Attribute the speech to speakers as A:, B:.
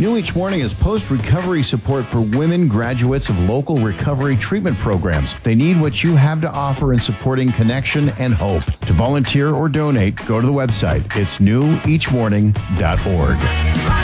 A: New each morning is post-recovery support for women graduates of local recovery treatment programs. They need what you have to offer in supporting connection and hope. To volunteer or donate, go to the website. It's neweachmorning.org.